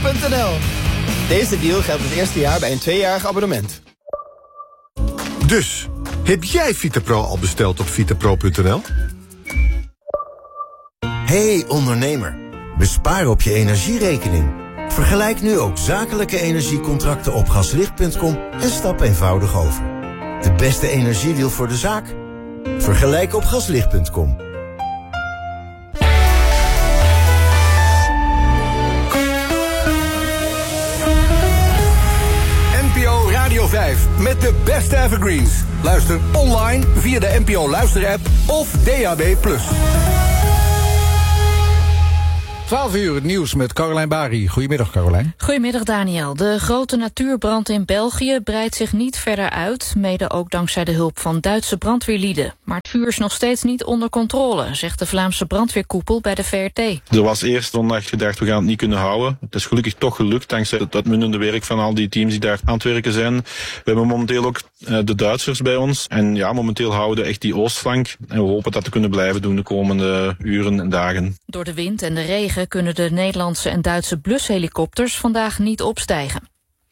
vitapro.nl. Deze deal geldt het eerste jaar bij een 2-jarig abonnement. Dus, heb jij VitaPro al besteld op vitapro.nl? Hey ondernemer, bespaar op je energierekening. Vergelijk nu ook zakelijke energiecontracten op gaslicht.com en stap eenvoudig over. De beste energiedeal voor de zaak? Vergelijk op gaslicht.com. NPO Radio 5 met de beste evergreens. Luister online via de NPO Luister-app of DAB+. 12 uur het nieuws met Carolijn Bari. Goedemiddag, Carolijn. Goedemiddag, Daniel. De grote natuurbrand in België breidt zich niet verder uit, mede ook dankzij de hulp van Duitse brandweerlieden. Maar het vuur is nog steeds niet onder controle, zegt de Vlaamse brandweerkoepel bij de VRT. Er was eerst donderdag gedacht, we gaan het niet kunnen houden. Het is gelukkig toch gelukt, dankzij het uitmuntende werk van al die teams die daar aan het werken zijn. We hebben momenteel ook de Duitsers bij ons. En ja, momenteel houden we echt die oostflank. En we hopen dat te kunnen blijven doen de komende uren en dagen. Door de wind en de regen kunnen de Nederlandse en Duitse blushelikopters vandaag niet opstijgen.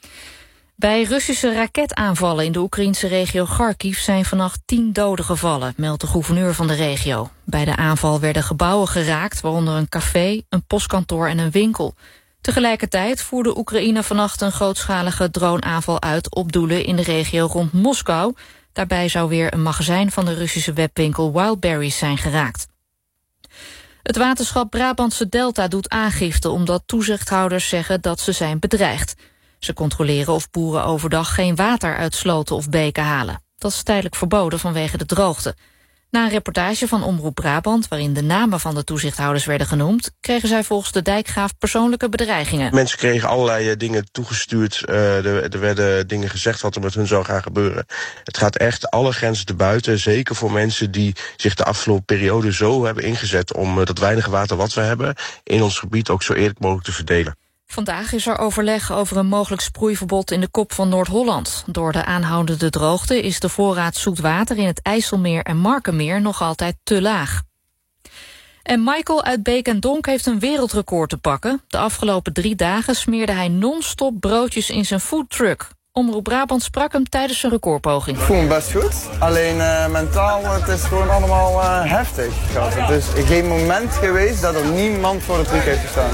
Bij Russische raketaanvallen in de Oekraïnse regio Kharkiv zijn vannacht 10 doden gevallen, meldt de gouverneur van de regio. Bij de aanval werden gebouwen geraakt, waaronder een café, een postkantoor en een winkel. Tegelijkertijd voerde Oekraïne vannacht een grootschalige droneaanval uit op doelen in de regio rond Moskou. Daarbij zou weer een magazijn van de Russische webwinkel Wildberries zijn geraakt. Het waterschap Brabantse Delta doet aangifte omdat toezichthouders zeggen dat ze zijn bedreigd. Ze controleren of boeren overdag geen water uit sloten of beken halen. Dat is tijdelijk verboden vanwege de droogte. Na een reportage van Omroep Brabant, waarin de namen van de toezichthouders werden genoemd, kregen zij volgens de dijkgraaf persoonlijke bedreigingen. Mensen kregen allerlei dingen toegestuurd. Er werden dingen gezegd wat er met hun zou gaan gebeuren. Het gaat echt alle grenzen te buiten. Zeker voor mensen die zich de afgelopen periode zo hebben ingezet om dat weinige water wat we hebben in ons gebied ook zo eerlijk mogelijk te verdelen. Vandaag is er overleg over een mogelijk sproeiverbod in de kop van Noord-Holland. Door de aanhoudende droogte is de voorraad zoet water in het IJsselmeer en Markenmeer nog altijd te laag. En Michael uit Beek en Donk heeft een wereldrecord te pakken. De afgelopen 3 dagen smeerde hij non-stop broodjes in zijn foodtruck. Omroep Brabant sprak hem tijdens zijn recordpoging. Ik voel me best goed. Alleen mentaal, het is gewoon allemaal heftig. Het is geen moment geweest dat er niemand voor de truc heeft gestaan.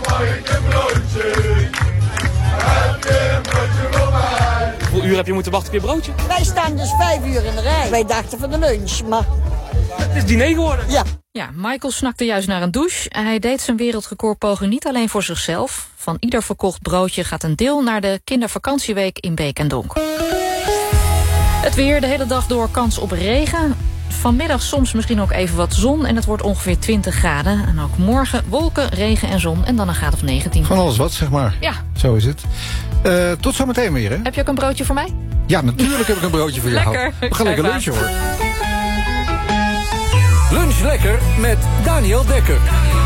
Hoeveel uur heb je moeten wachten op je broodje? Wij staan dus 5 uur in de rij. Wij dachten van de lunch, maar... Het is diner geworden. Ja, Michael snakte juist naar een douche. Hij deed zijn wereldrecordpoging niet alleen voor zichzelf. Van ieder verkocht broodje gaat een deel naar de kindervakantieweek in Beek en Donk. Het weer, de hele dag door kans op regen. Vanmiddag soms misschien ook even wat zon en het wordt ongeveer 20 graden. En ook morgen wolken, regen en zon en dan een graad of 19. Van alles wat, zeg maar. Ja. Zo is het. Tot zometeen weer, hè? Heb je ook een broodje voor mij? Ja, natuurlijk heb ik een broodje voor jou. Lekker. We gaan lekker lunchen, hoor. Lunch lekker met Daniel Dekker.